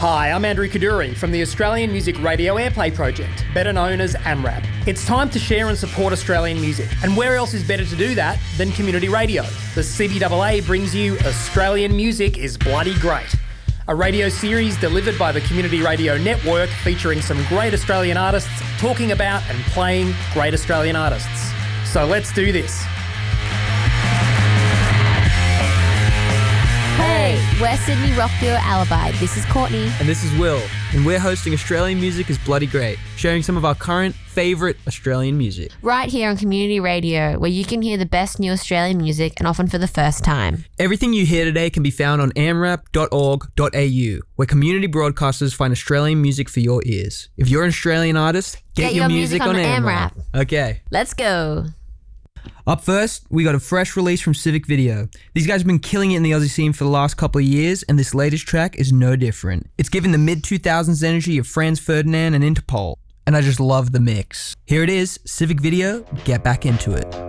Hi, I'm Andrew Kaduri from the Australian Music Radio Airplay Project, better known as AMRAP. It's time to share and support Australian music, and where else is better to do that than community radio? The CBAA brings you Australian Music is Bloody Great, a radio series delivered by the Community Radio Network featuring some great Australian artists talking about and playing great Australian artists. So let's do this. Hey, we're Sydney Rock Duo Alibi. This is Courtney. And this is Will. And we're hosting Australian Music is Bloody Great, sharing some of our current favourite Australian music. Right here on Community Radio, where you can hear the best new Australian music and often for the first time. Everything you hear today can be found on amrap.org.au, where community broadcasters find Australian music for your ears. If you're an Australian artist, get your music on AMRAP. Okay. Let's go. Up first, we got a fresh release from Civic Video. These guys have been killing it in the Aussie scene for the last couple of years, and this latest track is no different. It's given the mid-2000s energy of Franz Ferdinand and Interpol, and I just love the mix. Here it is, Civic Video, get back into it.